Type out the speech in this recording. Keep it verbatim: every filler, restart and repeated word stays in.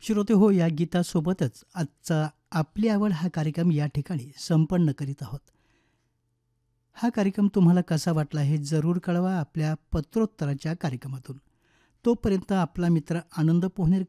श्रोते हो, या गीतासोबतच आजचा आपली आवड हा कार्यक्रम या ठिकाणी संपन्न करीत आहोत. हा कार्यक्रम तुम्हाला कसा वाटला हे जरूर कळवा आपल्या पत्रोत्तराच्या कार्यक्रमातून. तोपर्यंत आपला मित्र आनंद पोहनेरकर